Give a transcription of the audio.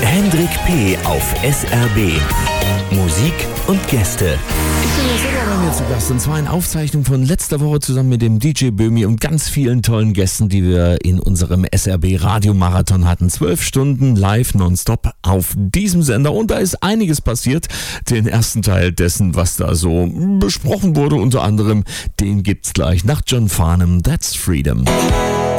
Hendrik P. auf SRB. Musik und Gäste. Ich bin ja selber bei mir zu Gast, und zwar in Aufzeichnung von letzter Woche zusammen mit dem DJ Böhmi und ganz vielen tollen Gästen, die wir in unserem SRB Radiomarathon hatten. 12 Stunden live nonstop auf diesem Sender, und da ist einiges passiert. Den ersten Teil dessen, was da so besprochen wurde, unter anderem, den gibt's gleich nach John Farnham, That's Freedom.